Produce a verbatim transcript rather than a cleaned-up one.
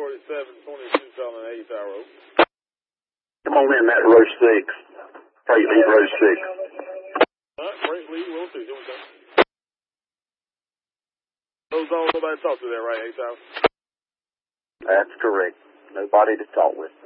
forty-seven twenty-two calling eighth hour. Come on in, that row six. Freight lead row six. All right, freight lead row six. Here we go. Those all nobody to talk to there, right, eighth hour? That's correct. Nobody to talk with.